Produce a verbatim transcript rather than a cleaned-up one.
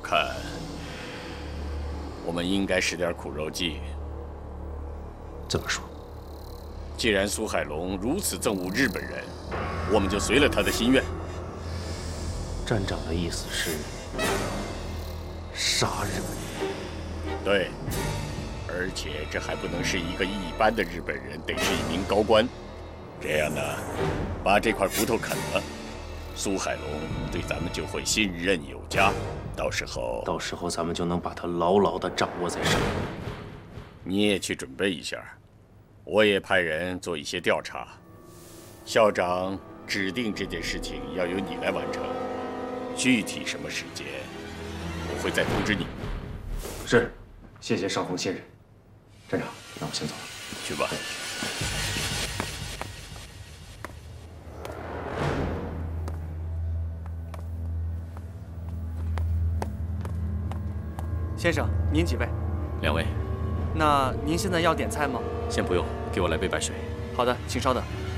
看，我们应该使点苦肉计。 怎么说？ 既然苏海龙如此憎恶日本人，我们就随了他的心愿。 站长的意思是杀日本人？ 对，而且这还不能是一个一般的日本人，得是一名高官。这样呢，把这块骨头啃了，苏海龙对咱们就会信任有加。到时候， 到时候咱们就能把他牢牢地掌握在手里。 你也去准备一下，我也派人做一些调查。校长指定这件事情要由你来完成，具体什么时间，我会再通知你。 是，谢谢少峰信任。站长，那我先走了。 去吧。 先生，您几位？ 两位。 那您现在要点菜吗？ 先不用，给我来杯白水。 好的，请稍等。